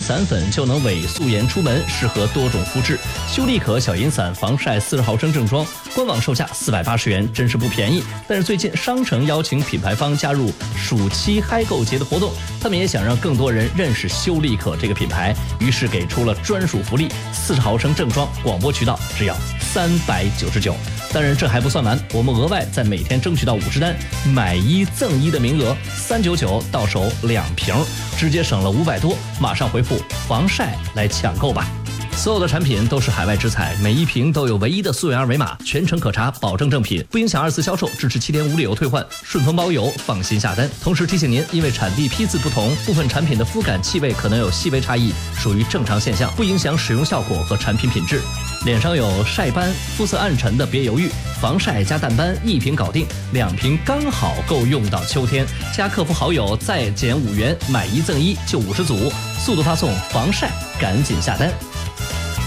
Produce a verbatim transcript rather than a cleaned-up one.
散粉就能伪素颜出门，适合多种肤质。修丽可小银伞防晒四十毫升正装，官网售价四百八十元，真是不便宜。但是最近商城邀请品牌方加入暑期嗨购节的活动，他们也想让更多人认识修丽可这个品牌，于是给出了专属福利：四十毫升正装，广播渠道只要三百九十九。当然这还不算完，我们额外在每天争取到五十单买一赠一的名额，三九九到手两瓶，直接省了五百多。马上回复防晒来抢购吧。所有的产品都是海外直采，每一瓶都有唯一的溯源二维码，全程可查，保证正品，不影响二次销售，支持七天无理由退换，顺丰包邮，放心下单。同时提醒您，因为产地批次不同，部分产品的肤感气味可能有细微差异，属于正常现象，不影响使用效果和产品品质。脸上有晒斑、肤色暗沉的别犹豫，防晒加淡斑一瓶搞定，两瓶刚好够用到秋天。加客服好友再减五元，买一赠一就五十组，速度发送防晒，赶紧下单。